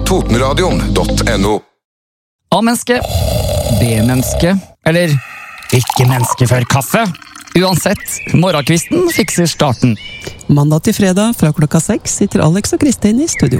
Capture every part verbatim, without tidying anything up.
totenradion punktum no. A-menneske, B-menneske, eller ikke menneske før kaffe. Uansett, morgenkvisten fikser starten. Mandag til fredag fra klokka seks sitter Alex og Kristin i studio.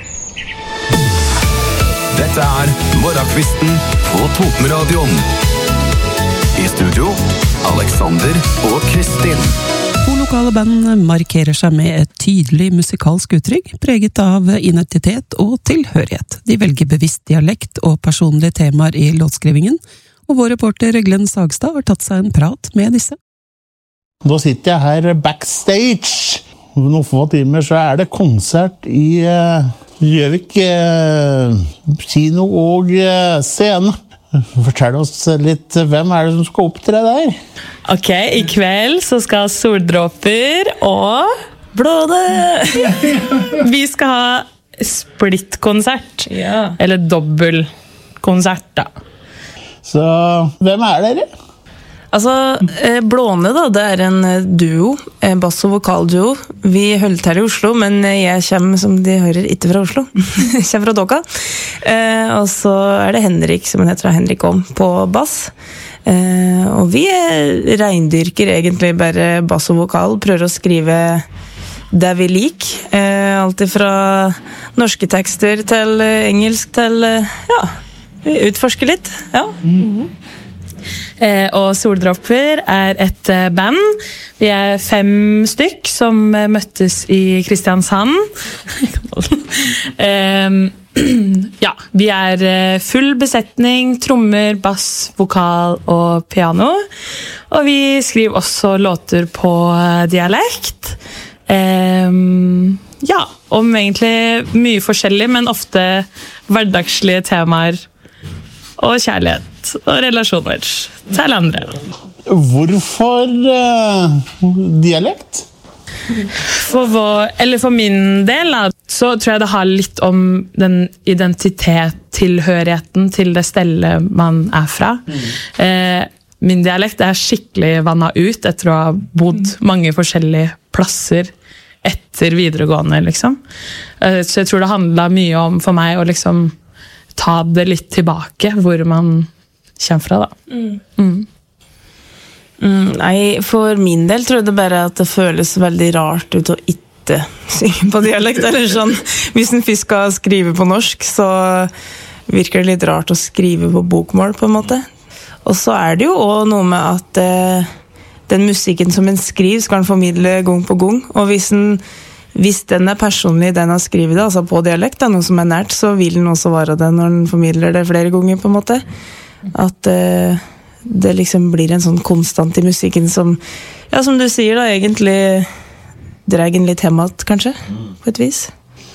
Dette er morgenkvisten på Totenradion. I studio, Alexander og Kristin. To lokale band markerer seg med et tydelig musikalsk uttrykk, preget av identitet og tilhørighet. De velger bevisst dialekt og personlige temaer i låtskrivingen, og vår reporter Glenn Sagstad har tatt seg en prat med disse. Da sitter jeg her backstage. Om noen få timer så er det konsert i uh, Gjøvik uh, kino og uh, scene. Fortell oss litt, hvem er det som skal opptre der? Ok, i kveld så skal Soldråper og Blåde. Vi skal ha splitt-konsert. Ja. Eller dobbeltkonsert da. Så hvem er dere? Altså, Blåne da, det er en duo, bass- og vokalduo. Vi holdt her i Oslo, men jeg kommer, som de hører, ikke fra Oslo. Jeg kommer fra Dokka. Eh, og så er det Henrik, som han heter, Henrik Om, på bass. Eh, og vi reindyrker egentlig bare bass og vokal, prøver å skrive det vi lik. Eh, alt fra norske tekster til engelsk til, ja, vi utforsker litt. Ja. Mhm. Eh, og Soldråper er et eh, band. Vi er fem stykk som eh, møttes i Kristiansand. eh, ja, vi er eh, full besetning, trommer, bass, vokal og piano. Og vi skriver også låter på eh, dialekt. Eh, ja, om egentlig mye forskjellig, men ofte hverdagslige temaer og kjærlighet og relasjoner til andre. Hvorfor uh, dialekt? For, vår, eller for min del da, så tror jeg det har litt om den identitet, tilhørigheten til det stedet man er fra. Mm. Eh, min dialekt er skikkelig vannet ut etter å ha bodd mange forskjellige plasser etter videregående, liksom. Eh, så jeg tror det handlet mye om for meg å liksom ta det litt tilbake, hvor man kommer fra da. Mm. Mm. Mm, nei, for min del tror jeg det bare at det føles veldig rart ut å ikke synge på dialekt, eller sånn. Hvis en først skal skrive på norsk, så virker det litt rart å skrive på bokmål, på en måte. Og så er det jo også noe med at eh, den musikken som en skriver skal en formidle gang på gang, og hvis en Hvis den er personlig, den har skrivet det, altså på dialekt, det er noe som er nært, så vil den også være det når den formidler det flere ganger, på en måte. At uh, det liksom blir en sånn konstant i musikken som, ja, som du sier da, egentlig drar en litt hjemmet, kanskje, på et vis.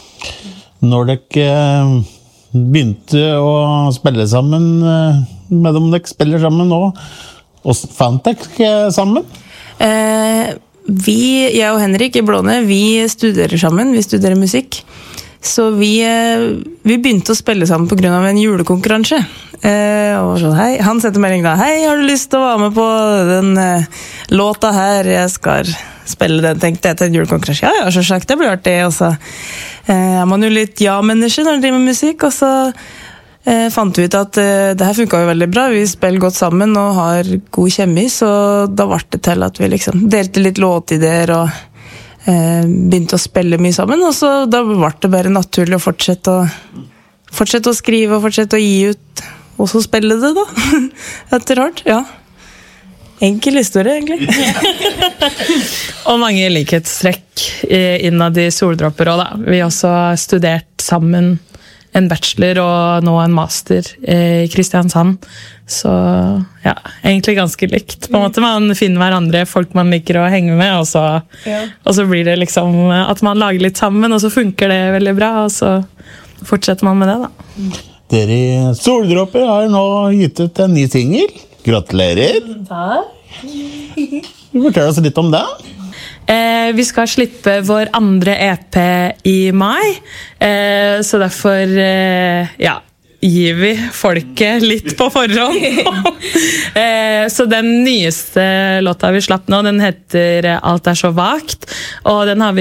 Når dere begynte å spille sammen, med om dere spiller sammen nå, og fant dere sammen? Eh... Vi, jeg og Henrik i Blåne, vi studerer sammen, vi studerer musikk. Så vi, vi begynte å spille sammen på grunn av en julekonkurranse. Eh, og så, hei, han setter melding da, hei, har du lyst til å være med på den eh, låta her? Jeg skal spille den, tenkte jeg, til en julekonkurranse. Ja, ja, så sagt, det blir artig. Og så eh, er man jo litt ja-menneske når man driver med musikk, og så Eh, fant vi ut at eh, det her funket jo veldig bra. Vi spiller godt sammen og har god kjemi, så da var det til at vi liksom delte litt låtideer og eh, begynte å spille mye sammen, og så da var det bare naturlig å fortsette å, fortsette å skrive og fortsette å gi ut, og så spille det da, etter hvert, ja. Enkel historie, egentlig. Og mange likhetstrekk innad i Soldråper også, da. Vi har også studert sammen en bachelor og nå en master i Kristiansand. Så ja, egentlig ganske likt. På en måte man finner hverandre, folk man liker å henge med, og så, ja. Og så blir det liksom at man lager litt sammen, og så funker det veldig bra, og så fortsetter man med det da. Dere i Soldråper har nå gitt ut en ny single. Gratulerer! Takk! Fortell oss litt om det. Eh, vi skal slippe vår andre E P i mai, eh, så derfor eh, ja, gir vi folket litt på forhånd. eh, så den nyeste låta vi slapp nå, den heter Alt er så vagt, og den har vi